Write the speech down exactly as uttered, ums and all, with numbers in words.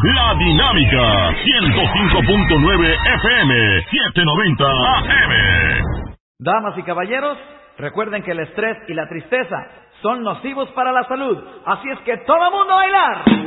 La Dinámica, ciento cinco punto nueve F M, setecientos noventa A M. Damas y caballeros, recuerden que el estrés y la tristeza son nocivos para la salud. Así es que todo el mundo a bailar.